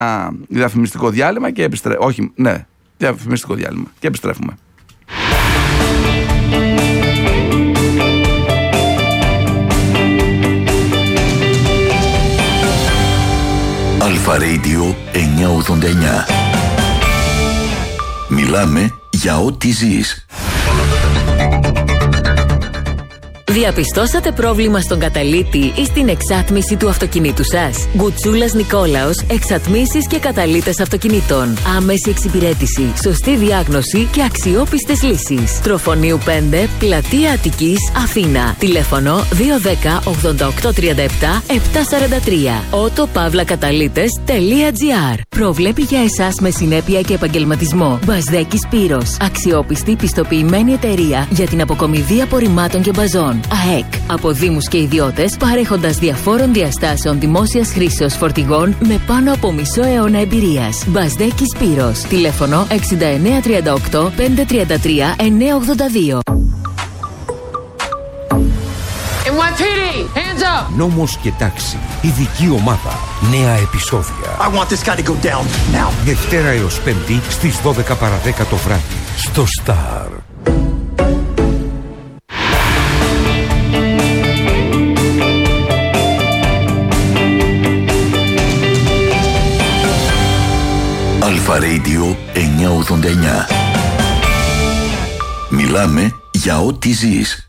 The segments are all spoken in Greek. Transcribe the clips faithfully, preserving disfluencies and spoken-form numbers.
διαφημιστικό διάλειμμα και επιστρέφουμε. Όχι, ναι, διαφημιστικό διάλειμμα και επιστρέφουμε. Αλφα Radio εννιακόσια ογδόντα εννιά. Μιλάμε για ό,τι ζεις. Διαπιστώσατε πρόβλημα στον καταλύτη ή στην εξάτμιση του αυτοκινήτου σας? Γκουτσούλας Νικόλαος, εξατμίσεις και καταλύτες αυτοκινήτων. Άμεση εξυπηρέτηση, σωστή διάγνωση και αξιόπιστες λύσεις. Τροφονίου πέντε, Πλατεία Αττικής, Αθήνα. Τηλέφωνο δύο ένα μηδέν ογδόντα οκτώ τριάντα επτά επτακόσια σαράντα τρία. ότο παύλα καταλύτες τελεία τζι άρ. Προβλέπει για εσάς με συνέπεια και επαγγελματισμό. Μπασδέκης Σπύρος. Αξιόπιστη πιστοποιημένη εταιρεία για την αποκομιδή απορριμμάτων και μπαζών. ΑΕΚ. Από δήμους και ιδιώτες, παρέχοντας διαφόρων διαστάσεων δημόσιας χρήσεως φορτηγών με πάνω από μισό αιώνα εμπειρίας. Μπασδέκης Σπύρος. Τηλέφωνο εξήντα εννέα τριάντα οκτώ πεντακόσια τριάντα τρία εννιακόσια ογδόντα δύο. εν γουάι πι ντι, hands up! Νόμος και τάξη. Ειδική ομάδα. Νέα επεισόδια. I want this guy to go down now. Δευτέρα έως Πέμπτη στις δώδεκα παρά δέκα το βράδυ. Στο Star. Αλφα Radio εννιακόσια ογδόντα εννιά. Μιλάμε για ό,τι ζεις.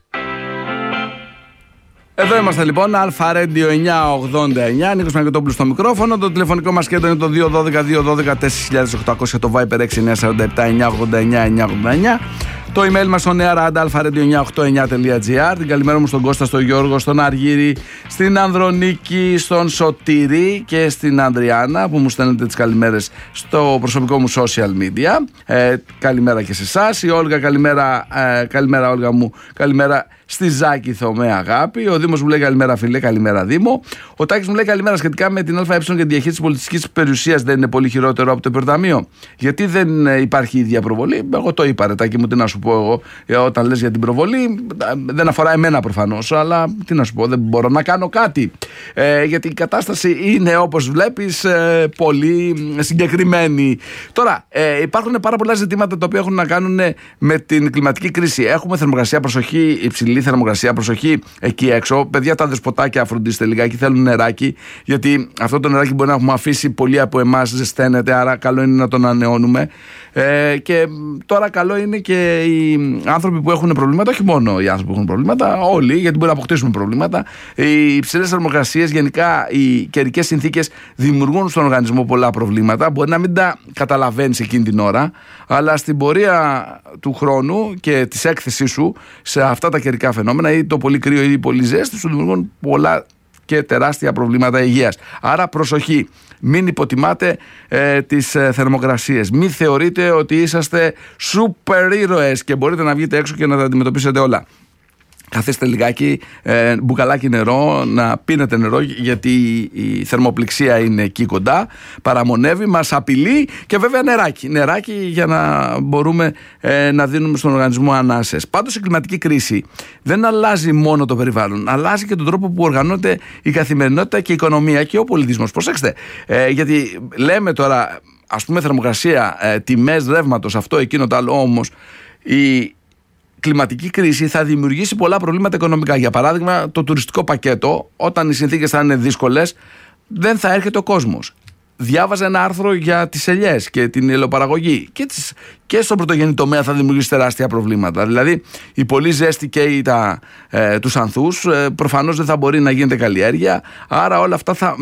Εδώ είμαστε λοιπόν, Αλφα Radio εννιακόσια ογδόντα εννιά, Νίκος Μαγκετόπουλος στο μικρόφωνο. Το τηλεφωνικό μας κέντρο είναι το δύο ένα δύο δύο ένα δύο τέσσερα οκτακόσια, το Viber έξι εννιά τέσσερα επτά εννιακόσια ογδόντα εννιά εννιακόσια ογδόντα εννιά. Το email μας στο νεαράντα αλφα ρέιντιο εννιακόσια ογδόντα εννιά τελεία τζι άρ. Την καλημέρα μου στον Κώστα, στον Γιώργο, στον Αργύρη, στην Ανδρονίκη, στον Σωτήρη και στην Ανδριάννα που μου στέλνετε τις καλημέρες στο προσωπικό μου social media. Ε, καλημέρα και σε εσάς. Η Όλγα, καλημέρα, ε, καλημέρα Όλγα μου, καλημέρα στη Ζάκη Θωμαία αγάπη. Ο Δήμος μου λέει καλημέρα φίλε, καλημέρα Δήμο. Ο Τάκης μου λέει καλημέρα σχετικά με την ΑΕ και τη διαχείριση πολιτιστικής περιουσίας. Δεν είναι πολύ χειρότερο από το υπερταμείο? Γιατί δεν υπάρχει ίδια προβολή? Εγώ το είπα ρε Τάκη μου, τι να σου πω εγώ. Όταν λες για την προβολή, δεν αφορά εμένα προφανώς, αλλά τι να σου πω, δεν μπορώ να κάνω κάτι. Ε, γιατί η κατάσταση είναι όπως βλέπεις ε, πολύ συγκεκριμένη. Τώρα, ε, υπάρχουν πάρα πολλά ζητήματα τα οποία έχουν να κάνουν με την κλιματική κρίση. Έχουμε θερμοκρασία, προσοχή, υψηλή θερμοκρασία, προσοχή εκεί έξω. Παιδιά, τα δεσποτάκια, φροντίστε λιγάκι, θέλουν νεράκι. Γιατί αυτό το νεράκι μπορεί να έχουμε αφήσει πολλοί από εμάς, ζεσταίνεται. Άρα, καλό είναι να τον ανανεώνουμε. Ε, και τώρα, καλό είναι και οι άνθρωποι που έχουν προβλήματα, όχι μόνο οι άνθρωποι που έχουν προβλήματα, όλοι, γιατί μπορεί να αποκτήσουμε προβλήματα. Οι υψηλές θερμοκρασίες, γενικά οι καιρικές συνθήκες δημιουργούν στον οργανισμό πολλά προβλήματα. Μπορεί να μην τα καταλαβαίνεις εκείνη την ώρα, αλλά στην πορεία του χρόνου και της έκθεσής σου σε αυτά τα καιρικά φαινόμενα, ή το πολύ κρύο ή πολύ ζέστη, σου δημιουργούν πολλά και τεράστια προβλήματα υγείας. Άρα προσοχή, μην υποτιμάτε ε, τις ε, θερμοκρασίες. Μην θεωρείτε ότι είσαστε σούπερ ήρωες και μπορείτε να βγείτε έξω και να τα αντιμετωπίσετε όλα. Καθίστε λιγάκι, ε, μπουκαλάκι νερό, να πίνετε νερό, γιατί η θερμοπληξία είναι εκεί κοντά, παραμονεύει, μας απειλεί, και βέβαια νεράκι. Νεράκι για να μπορούμε ε, να δίνουμε στον οργανισμό ανάσες. Πάντως η κλιματική κρίση δεν αλλάζει μόνο το περιβάλλον, αλλάζει και τον τρόπο που οργανώνεται η καθημερινότητα και η οικονομία και ο πολιτισμός. Προσέξτε, ε, γιατί λέμε τώρα, ας πούμε, θερμοκρασία, ε, τιμές ρεύματος, αυτό, εκείνο, το άλλο, όμως η κλιματική κρίση θα δημιουργήσει πολλά προβλήματα οικονομικά. Για παράδειγμα, το τουριστικό πακέτο, όταν οι συνθήκες θα είναι δύσκολες, δεν θα έρχεται ο κόσμος. Διάβαζα ένα άρθρο για τις ελιές και την ελαιοπαραγωγή. Και, τις, και στον πρωτογενή τομέα θα δημιουργήσει τεράστια προβλήματα. Δηλαδή, η πολύ ζέστη καίει τα, ε, τους ανθούς, ε, προφανώς δεν θα μπορεί να γίνεται καλλιέργεια. Άρα όλα αυτά θα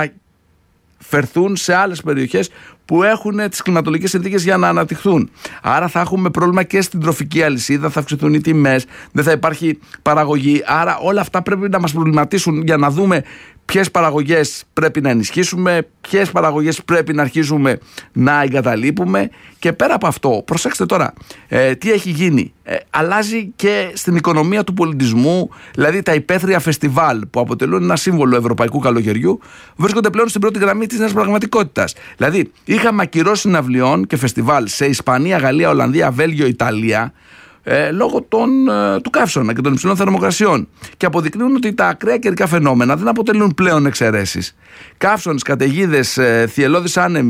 μεταφερθούν σε άλλες περιοχές που έχουν τις κλιματολογικές συνθήκες για να αναπτυχθούν. Άρα θα έχουμε πρόβλημα και στην τροφική αλυσίδα, θα αυξηθούν οι τιμές, δεν θα υπάρχει παραγωγή. Άρα όλα αυτά πρέπει να μας προβληματίσουν για να δούμε ποιες παραγωγές πρέπει να ενισχύσουμε, ποιες παραγωγές πρέπει να αρχίσουμε να εγκαταλείπουμε. Και πέρα από αυτό, προσέξτε τώρα, ε, τι έχει γίνει. Ε, αλλάζει και στην οικονομία του πολιτισμού, δηλαδή τα υπαίθρια φεστιβάλ που αποτελούν ένα σύμβολο ευρωπαϊκού καλοκαιριού, βρίσκονται πλέον στην πρώτη γραμμή της νέας πραγματικότητας. Δηλαδή, είχαμε ακυρώσεις συναυλιών και φεστιβάλ σε Ισπανία, Γαλλία, Ολλανδία, Βέλγιο, Ιταλία, ε, λόγω των, ε, του καύσωνα και των υψηλών θερμοκρασιών. Και αποδεικνύουν ότι τα ακραία καιρικά φαινόμενα δεν αποτελούν πλέον εξαιρέσεις. Καύσονες, καταιγίδες, ε, θυελλώδεις άνεμοι,